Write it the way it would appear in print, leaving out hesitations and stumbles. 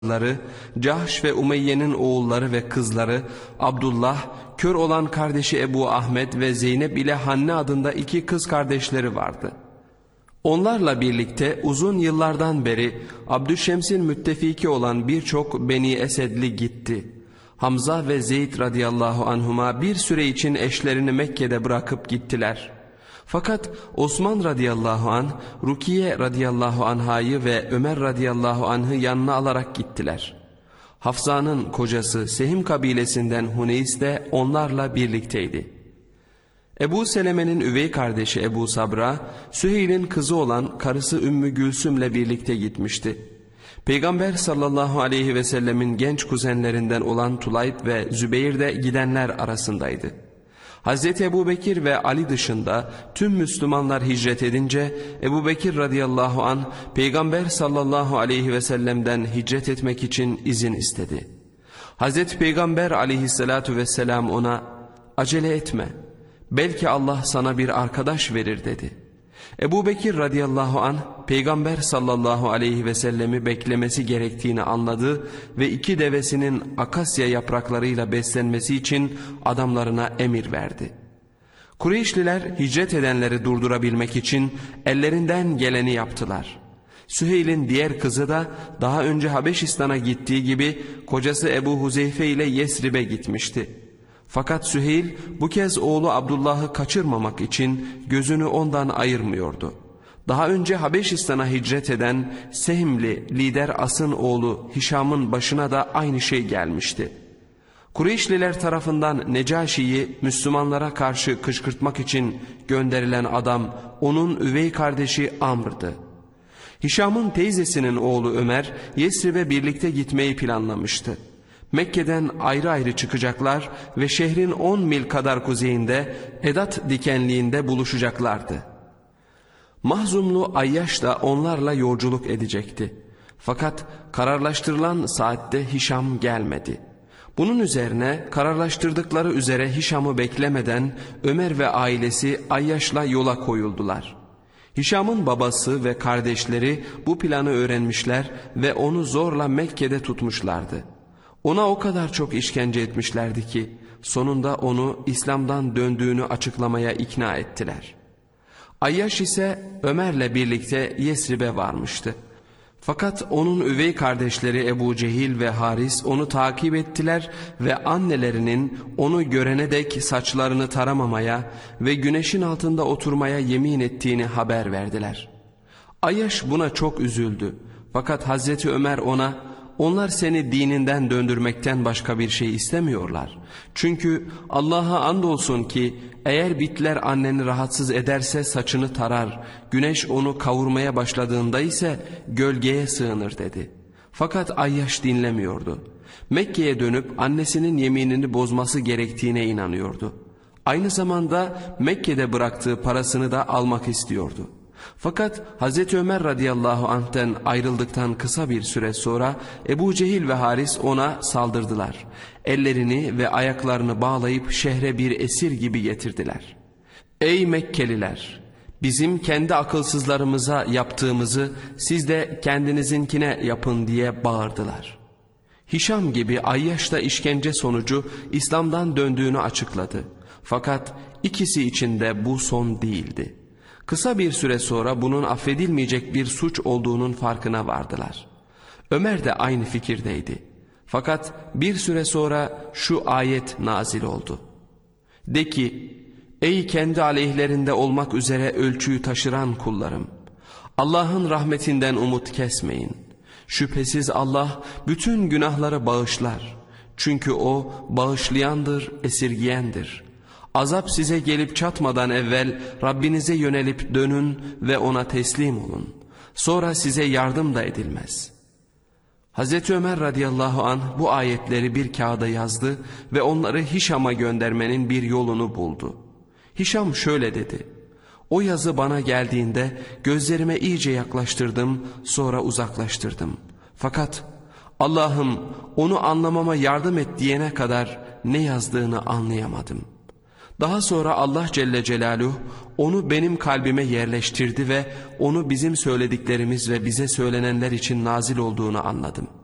Cahş ve Umeyye'nin oğulları ve kızları Abdullah, kör olan kardeşi Ebu Ahmet ve Zeynep ile Hanne adında iki kız kardeşleri vardı. Onlarla birlikte uzun yıllardan beri Abdüşşems'in müttefiki olan birçok Beni Esedli gitti. Hamza ve Zeyd radıyallahu anhuma bir süre için eşlerini Mekke'de bırakıp gittiler. Fakat Osman radıyallahu anh, Rukiye radıyallahu anhayı ve Ömer radıyallahu anh'ı yanına alarak gittiler. Hafsa'nın kocası Sehim kabilesinden Huneys de onlarla birlikteydi. Ebu Seleme'nin üvey kardeşi Ebu Sabra, Süheyl'in kızı olan karısı Ümmü Gülsüm'le birlikte gitmişti. Peygamber sallallahu aleyhi ve sellemin genç kuzenlerinden olan Tulayb ve Zübeyir de gidenler arasındaydı. Hazreti Ebubekir ve Ali dışında tüm Müslümanlar hicret edince Ebubekir radıyallahu anh Peygamber sallallahu aleyhi ve sellem'den hicret etmek için izin istedi. Hazreti Peygamber aleyhissalatu vesselam ona "Acele etme, belki Allah sana bir arkadaş verir" dedi. Ebubekir radıyallahu anh Peygamber sallallahu aleyhi ve sellemi beklemesi gerektiğini anladı ve iki devesinin akasya yapraklarıyla beslenmesi için adamlarına emir verdi. Kureyşliler hicret edenleri durdurabilmek için ellerinden geleni yaptılar. Süheyl'in diğer kızı da daha önce Habeşistan'a gittiği gibi kocası Ebu Huzeyfe ile Yesrib'e gitmişti. Fakat Süheyl bu kez oğlu Abdullah'ı kaçırmamak için gözünü ondan ayırmıyordu. Daha önce Habeşistan'a hicret eden Sehmli lider As'ın oğlu Hişam'ın başına da aynı şey gelmişti. Kureyşliler tarafından Necaşi'yi Müslümanlara karşı kışkırtmak için gönderilen adam onun üvey kardeşi Amr'dı. Hişam'ın teyzesinin oğlu Ömer Yesrib'e birlikte gitmeyi planlamıştı. Mekke'den ayrı ayrı çıkacaklar ve şehrin 10 mil kadar kuzeyinde Edat dikenliğinde buluşacaklardı. Mahzumlu Ayyaş da onlarla yolculuk edecekti. Fakat kararlaştırılan saatte Hişam gelmedi. Bunun üzerine kararlaştırdıkları üzere Hişam'ı beklemeden Ömer ve ailesi Ayyaş'la yola koyuldular. Hişam'ın babası ve kardeşleri bu planı öğrenmişler ve onu zorla Mekke'de tutmuşlardı. Ona o kadar çok işkence etmişlerdi ki sonunda onu İslam'dan döndüğünü açıklamaya ikna ettiler. Ayyaş ise Ömer'le birlikte Yesrib'e varmıştı. Fakat onun üvey kardeşleri Ebu Cehil ve Haris onu takip ettiler ve annelerinin onu görene dek saçlarını taramamaya ve güneşin altında oturmaya yemin ettiğini haber verdiler. Ayyaş buna çok üzüldü. Fakat Hazreti Ömer ona "Onlar seni dininden döndürmekten başka bir şey istemiyorlar. Çünkü Allah'a andolsun ki eğer bitler anneni rahatsız ederse saçını tarar, güneş onu kavurmaya başladığında ise gölgeye sığınır" dedi. Fakat Ayyaş dinlemiyordu. Mekke'ye dönüp annesinin yeminini bozması gerektiğine inanıyordu. Aynı zamanda Mekke'de bıraktığı parasını da almak istiyordu. Fakat Hazreti Ömer radıyallahu anh'ten ayrıldıktan kısa bir süre sonra Ebu Cehil ve Haris ona saldırdılar. Ellerini ve ayaklarını bağlayıp şehre bir esir gibi getirdiler. "Ey Mekkeliler! Bizim kendi akılsızlarımıza yaptığımızı siz de kendinizinkine yapın" diye bağırdılar. Hişam gibi Ayyaş da işkence sonucu İslam'dan döndüğünü açıkladı. Fakat ikisi için de bu son değildi. Kısa bir süre sonra bunun affedilmeyecek bir suç olduğunun farkına vardılar. Ömer de aynı fikirdeydi. Fakat bir süre sonra şu ayet nazil oldu. "De ki, ey kendi aleyhlerinde olmak üzere ölçüyü taşıran kullarım! Allah'ın rahmetinden umut kesmeyin. Şüphesiz Allah bütün günahları bağışlar. Çünkü O bağışlayandır, esirgiyendir. Azap size gelip çatmadan evvel Rabbinize yönelip dönün ve O'na teslim olun. Sonra size yardım da edilmez." Hazreti Ömer radıyallahu anh bu ayetleri bir kağıda yazdı ve onları Hişam'a göndermenin bir yolunu buldu. Hişam şöyle dedi: "O yazı bana geldiğinde gözlerime iyice yaklaştırdım, sonra uzaklaştırdım. Fakat Allah'ım onu anlamama yardım et diyene kadar ne yazdığını anlayamadım. Daha sonra Allah Celle Celaluhu onu benim kalbime yerleştirdi ve onu bizim söylediklerimiz ve bize söylenenler için nazil olduğunu anladım.